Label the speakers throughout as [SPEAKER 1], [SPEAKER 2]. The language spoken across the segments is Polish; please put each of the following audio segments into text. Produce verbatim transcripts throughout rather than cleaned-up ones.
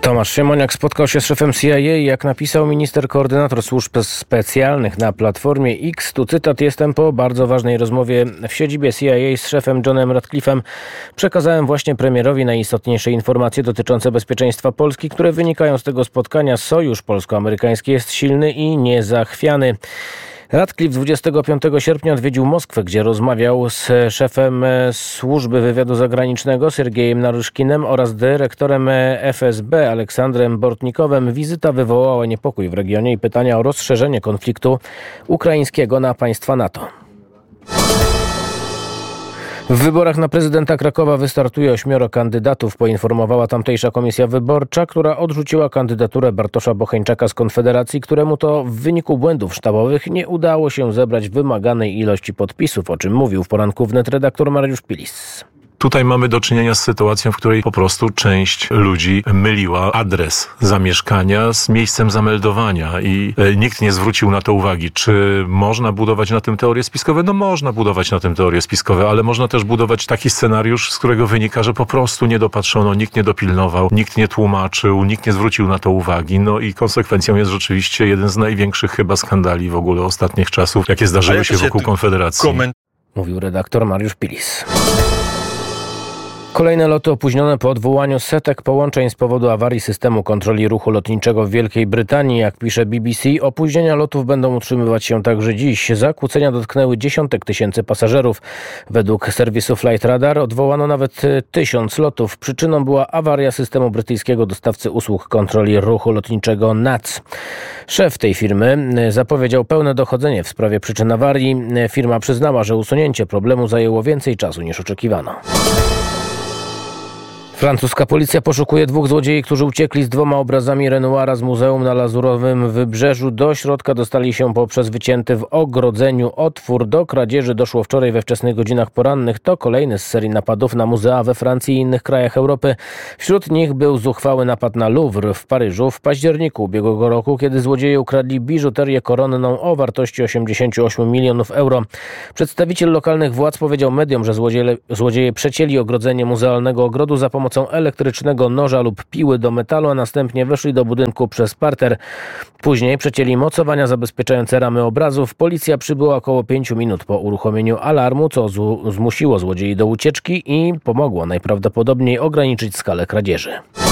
[SPEAKER 1] Tomasz Siemoniak spotkał się z szefem C I A, jak napisał minister koordynator służb specjalnych na Platformie X. Tu cytat: jestem po bardzo ważnej rozmowie w siedzibie C I A z szefem Johnem Ratcliffe'em. Przekazałem właśnie premierowi najistotniejsze informacje dotyczące bezpieczeństwa Polski, które wynikają z tego spotkania. Sojusz polsko-amerykański jest silny i niezachwiany. Ratcliffe dwudziestego piątego sierpnia odwiedził Moskwę, gdzie rozmawiał z szefem Służby Wywiadu Zagranicznego Siergiejem Naryszkinem oraz dyrektorem F S B Aleksandrem Bortnikowem. Wizyta wywołała niepokój w regionie i pytania o rozszerzenie konfliktu ukraińskiego na państwa NATO. W wyborach na prezydenta Krakowa wystartuje ośmioro kandydatów, poinformowała tamtejsza komisja wyborcza, która odrzuciła kandydaturę Bartosza Bocheńczaka z Konfederacji, któremu to w wyniku błędów sztabowych nie udało się zebrać wymaganej ilości podpisów, o czym mówił w poranku wnet redaktor Mariusz Pilis.
[SPEAKER 2] Tutaj mamy do czynienia z sytuacją, w której po prostu część ludzi myliła adres zamieszkania z miejscem zameldowania i nikt nie zwrócił na to uwagi. Czy można budować na tym teorie spiskowe? No można budować na tym teorie spiskowe, ale można też budować taki scenariusz, z którego wynika, że po prostu nie dopatrzono, nikt nie dopilnował, nikt nie tłumaczył, nikt nie zwrócił na to uwagi. No i konsekwencją jest rzeczywiście jeden z największych chyba skandali w ogóle ostatnich czasów, jakie zdarzyły się wokół Konfederacji.
[SPEAKER 1] Mówił redaktor Mariusz Pilis. Kolejne loty opóźnione po odwołaniu setek połączeń z powodu awarii systemu kontroli ruchu lotniczego w Wielkiej Brytanii. Jak pisze B B C, opóźnienia lotów będą utrzymywać się także dziś. Zakłócenia dotknęły dziesiątek tysięcy pasażerów. Według serwisu Flight Radar odwołano nawet tysiąc lotów. Przyczyną była awaria systemu brytyjskiego dostawcy usług kontroli ruchu lotniczego N A C. Szef tej firmy zapowiedział pełne dochodzenie w sprawie przyczyn awarii. Firma przyznała, że usunięcie problemu zajęło więcej czasu niż oczekiwano. Francuska policja poszukuje dwóch złodziei, którzy uciekli z dwoma obrazami Renoira z muzeum na Lazurowym Wybrzeżu. Do środka dostali się poprzez wycięty w ogrodzeniu otwór. Do kradzieży doszło wczoraj we wczesnych godzinach porannych. To kolejny z serii napadów na muzea we Francji i innych krajach Europy. Wśród nich był zuchwały napad na Louvre w Paryżu w październiku ubiegłego roku, kiedy złodzieje ukradli biżuterię koronną o wartości osiemdziesiąt osiem milionów euro. Przedstawiciel lokalnych władz powiedział mediom, że złodzieje, złodzieje przecięli ogrodzenie muzealnego ogrodu za pomocą elektrycznego noża lub piły do metalu, a następnie weszli do budynku przez parter. Później przecięli mocowania zabezpieczające ramy obrazów. Policja przybyła około pięciu minut po uruchomieniu alarmu, co z- zmusiło złodziei do ucieczki i pomogło najprawdopodobniej ograniczyć skalę kradzieży.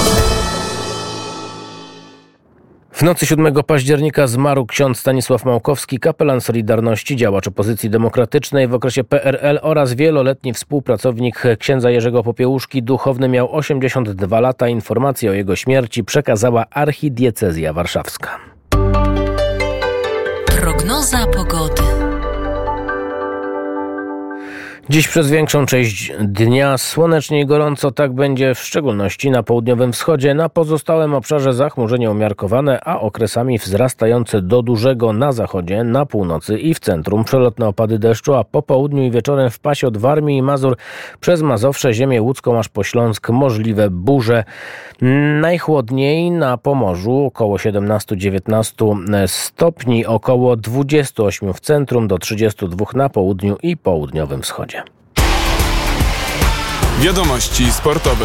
[SPEAKER 1] W nocy siódmego października zmarł ksiądz Stanisław Małkowski, kapelan Solidarności, działacz opozycji demokratycznej w okresie P R L oraz wieloletni współpracownik księdza Jerzego Popiełuszki. Duchowny miał osiemdziesiąt dwa lata. Informację o jego śmierci przekazała archidiecezja warszawska.
[SPEAKER 3] Prognoza pogody.
[SPEAKER 1] Dziś przez większą część dnia słonecznie i gorąco, tak będzie w szczególności na południowym wschodzie. Na pozostałym obszarze zachmurzenie umiarkowane, a okresami wzrastające do dużego na zachodzie, na północy i w centrum. Przelotne opady deszczu, a po południu i wieczorem w pasie od Warmii i Mazur przez Mazowsze, ziemię łódzką aż po Śląsk możliwe burze. Najchłodniej na Pomorzu około siedemnaście do dziewiętnastu stopni, około dwadzieścia osiem w centrum, do trzydziestu dwóch na południu i południowym wschodzie.
[SPEAKER 4] Wiadomości sportowe.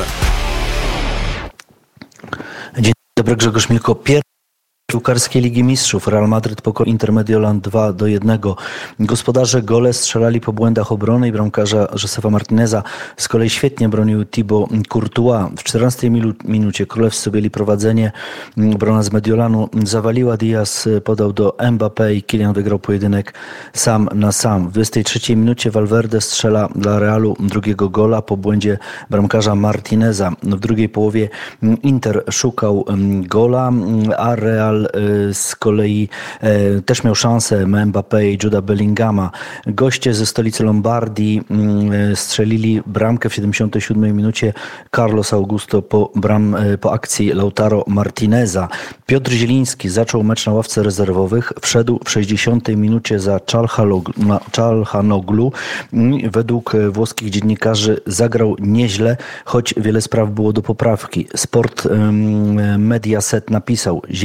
[SPEAKER 5] Dzień dobry, Grzegorz Milko. Pierwszy piłkarskiej Ligi Mistrzów. Real Madryd pokonał Inter Mediolan dwa do jednego. Gospodarze gole strzelali po błędach obrony i bramkarza Josefa Martineza. Z kolei świetnie bronił Thibaut Courtois. W czternastej minucie królewscy byli prowadzenie. Obrona z Mediolanu zawaliła. Diaz podał do Mbappé i Kylian wygrał pojedynek sam na sam. W dwudziestej trzeciej minucie Valverde strzela dla Realu drugiego gola po błędzie bramkarza Martineza. W drugiej połowie Inter szukał gola, a Real z kolei e, też miał szansę. Mbappé i Juda Bellingama. Goście ze stolicy Lombardii e, strzelili bramkę w siedemdziesiątej siódmej minucie. Carlos Augusto po, bram, e, po akcji Lautaro Martineza. Piotr Zieliński zaczął mecz na ławce rezerwowych. Wszedł w sześćdziesiątej minucie za Çalhanoglu. Według włoskich dziennikarzy zagrał nieźle, choć wiele spraw było do poprawki. Sport e, Mediaset napisał: Zieliński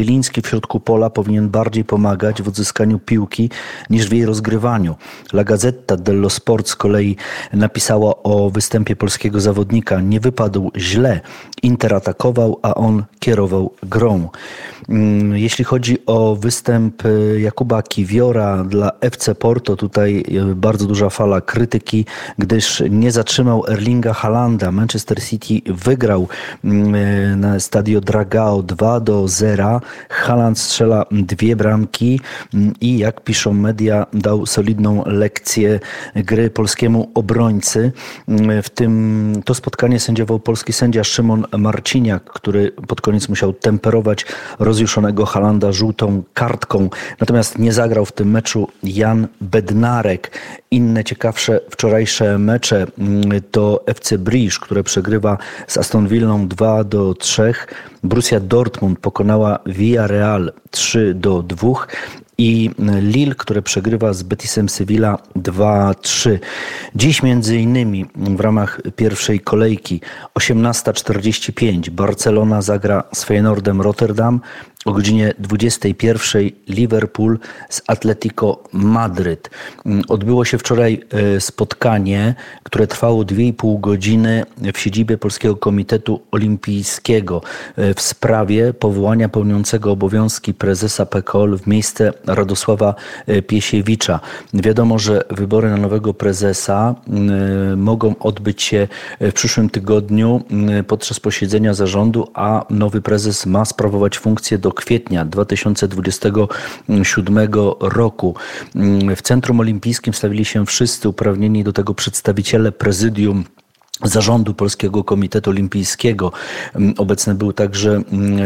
[SPEAKER 5] w środku pola powinien bardziej pomagać w odzyskaniu piłki niż w jej rozgrywaniu. La Gazzetta dello Sport z kolei napisała o występie polskiego zawodnika. Nie wypadł źle. Inter atakował, a on kierował grą. Jeśli chodzi o występ Jakuba Kiwiora dla F C Porto, tutaj bardzo duża fala krytyki, gdyż nie zatrzymał Erlinga Haalanda. Manchester City wygrał na Stadio Dragao dwa do zera. Haaland strzela dwie bramki i jak piszą media, dał solidną lekcję gry polskiemu obrońcy. W tym to spotkanie sędziował polski sędzia Szymon Marciniak, który pod koniec musiał temperować rozjuszonego Haalanda żółtą kartką. Natomiast nie zagrał w tym meczu Jan Bednarek. Inne ciekawsze wczorajsze mecze to F C Brisz, które przegrywa z Aston Villą dwa do trzech. Borussia Dortmund pokonała Villarreal trzy do dwóch. I Lille, które przegrywa z Betisem Sevilla dwa trzy. Dziś między innymi w ramach pierwszej kolejki osiemnasta czterdzieści pięć Barcelona zagra z Feyenoordem Rotterdam. O godzinie dwudziestej pierwszej Liverpool z Atletico Madryt. Odbyło się wczoraj spotkanie, które trwało dwie i pół godziny w siedzibie Polskiego Komitetu Olimpijskiego w sprawie powołania pełniącego obowiązki prezesa P K O L w miejsce Radosława Piesiewicza. Wiadomo, że wybory na nowego prezesa mogą odbyć się w przyszłym tygodniu podczas posiedzenia zarządu, a nowy prezes ma sprawować funkcję do kwietnia dwa tysiące dwudziestego siódmego roku. W Centrum Olimpijskim stawili się wszyscy uprawnieni do tego przedstawiciele prezydium zarządu Polskiego Komitetu Olimpijskiego. Obecny był także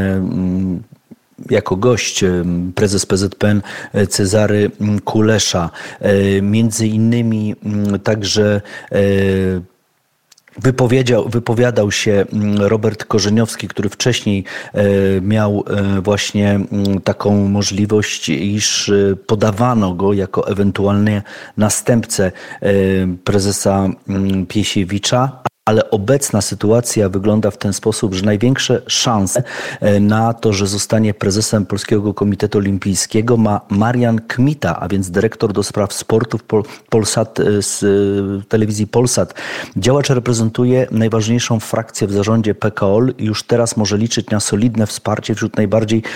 [SPEAKER 5] jako gość prezes P Z P N Cezary Kulesza. Między innymi także Wypowiedział, wypowiadał się Robert Korzeniowski, który wcześniej miał właśnie taką możliwość, iż podawano go jako ewentualnie następcę prezesa Piesiewicza. Ale obecna sytuacja wygląda w ten sposób, że największe szanse na to, że zostanie prezesem Polskiego Komitetu Olimpijskiego ma Marian Kmita, a więc dyrektor do spraw sportu w Pol- Polsat, z telewizji Polsat. Działacz reprezentuje najważniejszą frakcję w zarządzie P K O L i już teraz może liczyć na solidne wsparcie wśród najbardziej